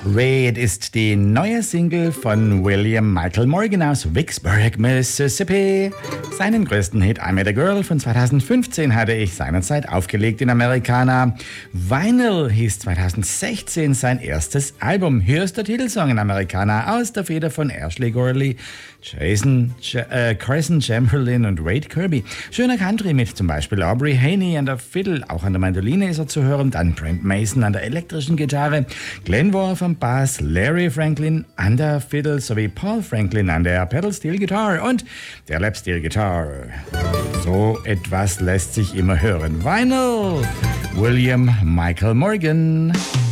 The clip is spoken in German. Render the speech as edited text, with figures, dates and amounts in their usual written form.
Red ist die neue Single von William Michael Morgan aus Vicksburg, Mississippi. Seinen größten Hit I Met a Girl von 2015 hatte ich seinerzeit aufgelegt in Americana. Vinyl hieß 2016 sein erstes Album. Hier ist der Titelsong in Americana aus der Feder von Ashley Gorley, Carson Chamberlain und Wade Kirby. Schöner Country mit zum Beispiel Aubrey Haney an der Fiddle, auch an der Mandoline ist er zu hören, dann Brent Mason an der elektrischen Gitarre, Glenn Worf am Bass, Larry Franklin an der Fiddle sowie Paul Franklin an der Pedal Steel Guitar und der Lap Steel Guitar. So etwas lässt sich immer hören. Vinyl, William Michael Morgan.